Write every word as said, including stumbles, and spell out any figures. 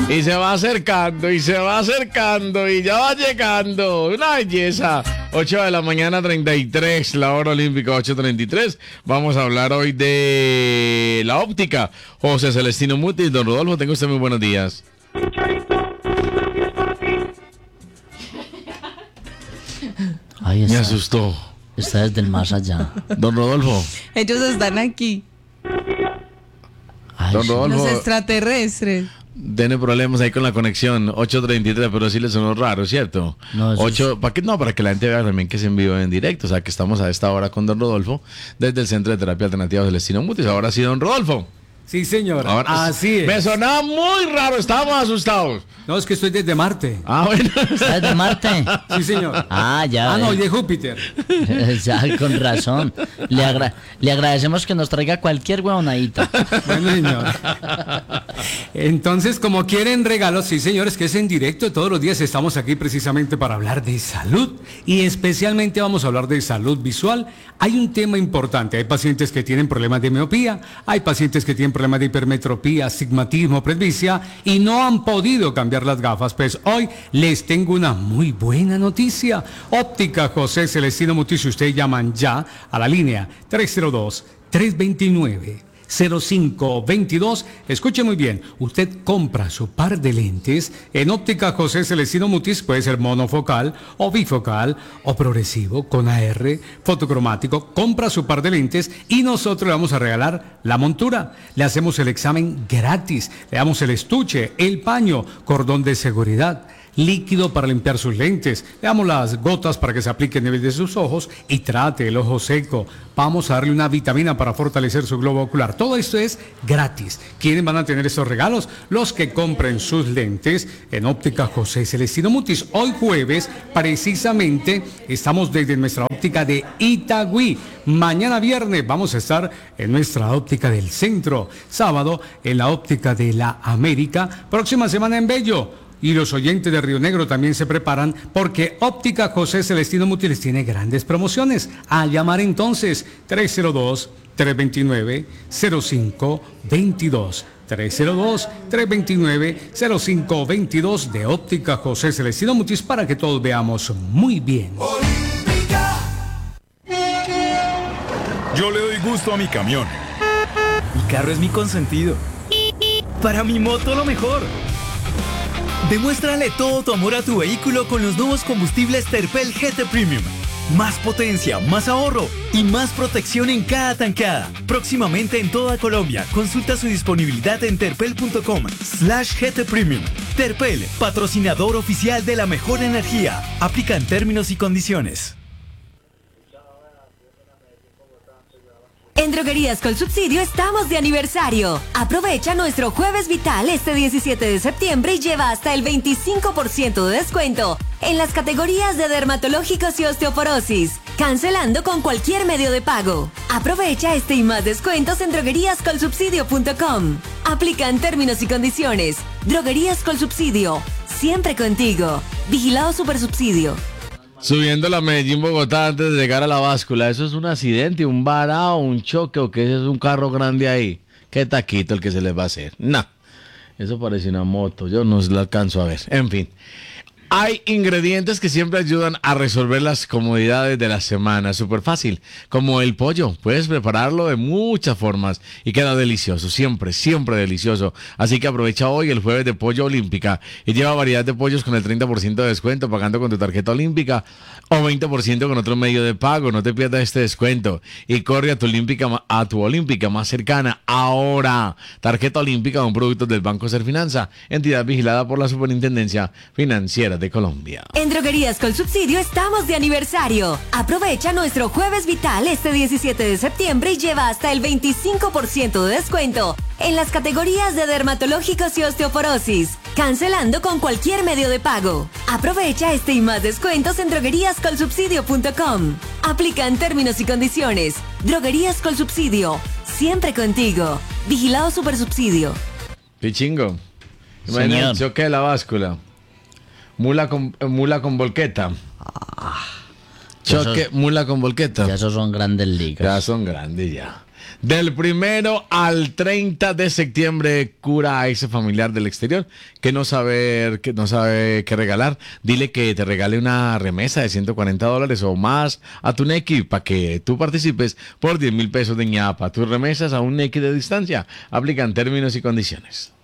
Y se va acercando, y se va acercando, y ya va llegando. Una belleza. ocho de la mañana, treinta y tres, la hora olímpica, ocho treinta y tres. Vamos a hablar hoy de la óptica. José Celestino Mutis, don Rodolfo, tenga usted muy buenos días. Ahí está. Me asustó. Está desde el más allá. Don Rodolfo. Ellos están aquí. Ay, Don sí. Rodolfo. Los extraterrestres. Tiene problemas ahí con la conexión, ocho treinta y tres, pero sí le sonó raro, ¿cierto? No, eso ocho, es- ¿para qué? No, para que la gente vea también que es en vivo en directo, o sea, que estamos a esta hora con don Rodolfo desde el Centro de Terapia Alternativa Celestino Mutis. Ahora sí, don Rodolfo. Sí, señor. Ahora, Así es. Me sonaba muy raro, estábamos asustados. No, es que estoy desde Marte. Ah, bueno. ¿Está desde Marte? Sí, señor. Ah, ya. Ah, no, ve. y de Júpiter. Ya, con razón. Le, agra- le agradecemos que nos traiga cualquier huevonadita. Bueno, señor. Entonces, como quieren regalos, sí, señores, que es en directo. Todos los días estamos aquí precisamente para hablar de salud. Y especialmente vamos a hablar de salud visual. Hay un tema importante. Hay pacientes que tienen problemas de miopía. Hay pacientes que tienen problemas de hipermetropía, astigmatismo, presbicia. Y no han podido cambiar las gafas. Pues hoy les tengo una muy buena noticia. Óptica José Celestino Mutis. Ustedes llaman ya a la línea tres cero dos, tres dos nueve, cero cinco dos dos. Escuche muy bien, usted compra su par de lentes en Óptica José Celestino Mutis, puede ser monofocal o bifocal o progresivo con A R, fotocromático. Compra su par de lentes y nosotros le vamos a regalar la montura. Le hacemos el examen gratis, le damos el estuche, el paño, cordón de seguridad, líquido para limpiar sus lentes, le damos las gotas para que se aplique a nivel de sus ojos y trate el ojo seco. Vamos a darle una vitamina para fortalecer su globo ocular. Todo esto es gratis. ¿Quiénes van a tener estos regalos? Los que compren sus lentes en Óptica José Celestino Mutis. Hoy jueves, precisamente, estamos desde nuestra óptica de Itagüí. Mañana viernes vamos a estar en nuestra óptica del centro. Sábado en la óptica de la América. Próxima semana en Bello. Y los oyentes de Río Negro también se preparan porque Óptica José Celestino Mutis les tiene grandes promociones. A llamar entonces tres cero dos, tres dos nueve, cero cinco dos dos. tres cero dos, tres dos nueve, cero cinco dos dos de Óptica José Celestino Mutis para que todos veamos muy bien. Yo le doy gusto a mi camión. Mi carro es mi consentido. Para mi moto lo mejor. Demuéstrale todo tu amor a tu vehículo con los nuevos combustibles Terpel G T Premium. Más potencia, más ahorro y más protección en cada tankada. Próximamente en toda Colombia. Consulta su disponibilidad en terpel.com slash GT Premium. Terpel, patrocinador oficial de la mejor energía. Aplican términos y condiciones. En Droguerías con Subsidio estamos de aniversario. Aprovecha nuestro Jueves Vital este diecisiete de septiembre y lleva hasta el veinticinco por ciento de descuento en las categorías de dermatológicos y osteoporosis, cancelando con cualquier medio de pago. Aprovecha este y más descuentos en droguerías col subsidio punto com. Aplican términos y condiciones. Droguerías con Subsidio, siempre contigo. Vigilado Supersubsidio. Subiendo la Medellín Bogotá antes de llegar a la báscula, ¿eso es un accidente, un varado, un choque o qué es un carro grande ahí? ¿Qué taquito el que se les va a hacer? No, eso parece una moto, yo no la alcanzo a ver. En fin, hay ingredientes que siempre ayudan a resolver las comodidades de la semana, súper fácil, como el pollo. Puedes prepararlo de muchas formas y queda delicioso, siempre, siempre delicioso. Así que aprovecha hoy el jueves de Pollo Olímpica y lleva variedad de pollos con el treinta por ciento de descuento pagando con tu tarjeta Olímpica o veinte por ciento con otro medio de pago. No te pierdas este descuento y corre a tu Olímpica, a tu Olímpica más cercana ahora. Tarjeta Olímpica, un producto del Banco Serfinanza, entidad vigilada por la Superintendencia Financiera de Colombia. En Droguerías con Subsidio estamos de aniversario. Aprovecha nuestro Jueves Vital este diecisiete de septiembre y lleva hasta el veinticinco por ciento de descuento en las categorías de dermatológicos y osteoporosis, cancelando con cualquier medio de pago. Aprovecha este y más descuentos en droguerías col subsidio punto com. Aplican términos y condiciones. Droguerías con Subsidio, siempre contigo. Vigilado Supersubsidio. Pichingo, imagina Señor. el choque de la báscula. Mula con, mula con volqueta. Choque, Esos- mula con volqueta. Ya esos son grandes Ya ligas. son grandes ya. Del primero al treinta de septiembre, cura a ese familiar del exterior que no sabe, que no sabe qué regalar. Dile que te regale una remesa de ciento cuarenta dólares o más a tu Nequi para que tú participes por diez mil pesos de ñapa. Tus remesas a un Nequi de distancia. Aplican términos y condiciones.